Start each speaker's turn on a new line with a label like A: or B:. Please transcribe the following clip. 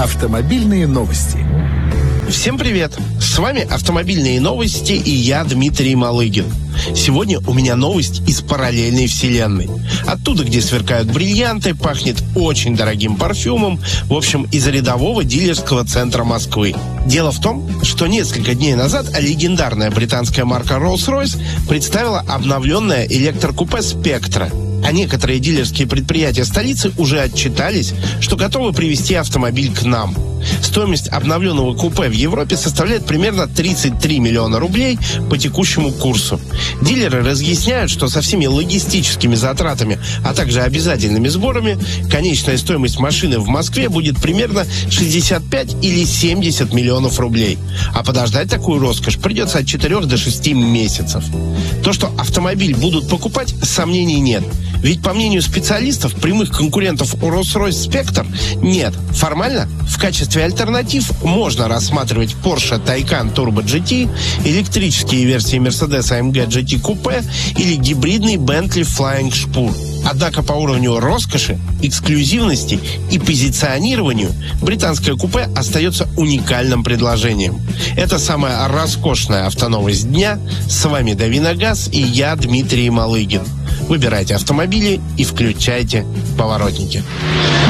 A: Автомобильные новости.
B: Всем привет! С вами «Автомобильные новости» и я, Дмитрий Малыгин. Сегодня у меня новость из параллельной вселенной. Оттуда, где сверкают бриллианты, пахнет очень дорогим парфюмом, в общем, из рядового дилерского центра Москвы. Дело в том, что несколько дней назад легендарная британская марка Rolls-Royce представила обновленное электрокупе Spectra. А некоторые дилерские предприятия столицы уже отчитались, что готовы привезти автомобиль к нам. Стоимость обновленного купе в Европе составляет примерно 33 миллиона рублей по текущему курсу. Дилеры разъясняют, что со всеми логистическими затратами, а также обязательными сборами, конечная стоимость машины в Москве будет примерно 65 или 70 миллионов рублей. А подождать такую роскошь придется от 4 до 6 месяцев. То, что автомобиль будут покупать, сомнений нет. Ведь, по мнению специалистов, прямых конкурентов у Rolls-Royce Spectre нет. Формально, в качестве альтернатив можно рассматривать Porsche Taycan Turbo GT, электрические версии Mercedes AMG GT Coupe или гибридный Bentley Flying Spur. Однако по уровню роскоши, эксклюзивности и позиционированию британское купе остается уникальным предложением. Это самая роскошная автоновость дня. С вами Давиногаз и я, Дмитрий Малыгин. Выбирайте автомобили и включайте поворотники.